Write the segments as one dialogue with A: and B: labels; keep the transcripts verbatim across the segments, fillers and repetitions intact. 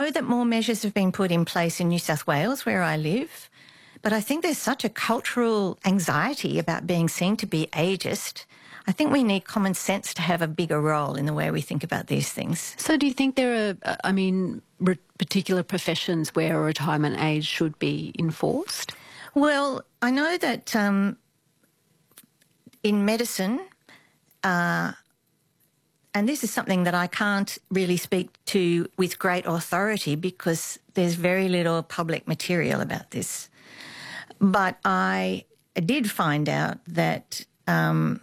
A: know that more measures have been put in place in New South Wales, where I live, but I think there's such a cultural anxiety about being seen to be ageist. I think we need common sense to have a bigger role in the way we think about these things.
B: So do you think there are, I mean, re- particular professions where a retirement age should be enforced?
A: Well, I know that um, in medicine, uh, and this is something that I can't really speak to with great authority because there's very little public material about this. But I did find out that um,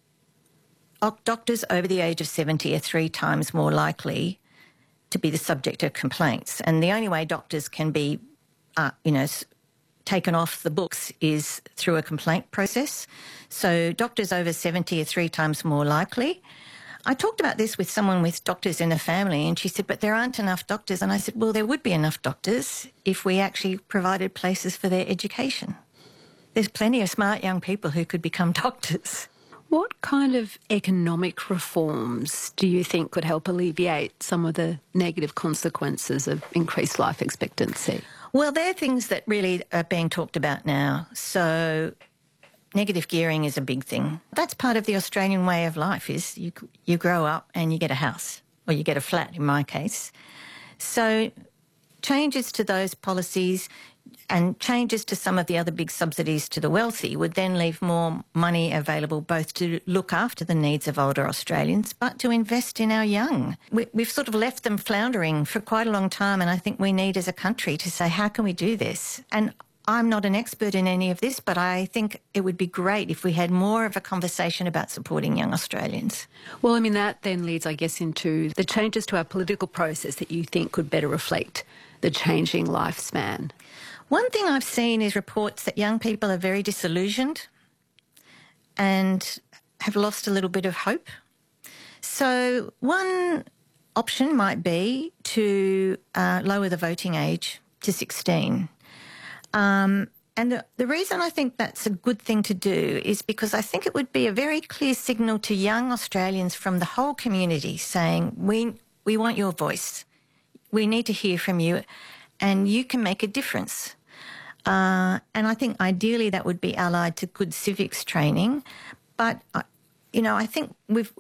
A: doctors over the age of seventy are three times more likely to be the subject of complaints. And the only way doctors can be, uh, you know, taken off the books is through a complaint process. So doctors over seventy are three times more likely. I talked about this with someone with doctors in the family and she said, but there aren't enough doctors. And I said, well, there would be enough doctors if we actually provided places for their education. There's plenty of smart young people who could become doctors.
B: What kind of economic reforms do you think could help alleviate some of the negative consequences of increased life expectancy?
A: Well, they're things that really are being talked about now. So negative gearing is a big thing. That's part of the Australian way of life is you, you grow up and you get a house, or you get a flat in my case. So changes to those policies and changes to some of the other big subsidies to the wealthy would then leave more money available both to look after the needs of older Australians but to invest in our young. We, we've sort of left them floundering for quite a long time, and I think we need as a country to say, how can we do this? And I'm not an expert in any of this, but I think it would be great if we had more of a conversation about supporting young Australians.
B: Well, I mean, that then leads, I guess, into the changes to our political process that you think could better reflect the changing lifespan.
A: One thing I've seen is reports that young people are very disillusioned and have lost a little bit of hope. So one option might be to uh, lower the voting age to sixteen. Um, and the, the reason I think that's a good thing to do is because I think it would be a very clear signal to young Australians from the whole community saying, we, we want your voice. We need to hear from you and you can make a difference. Uh, and I think ideally that would be allied to good civics training. But, uh, you know, I think we've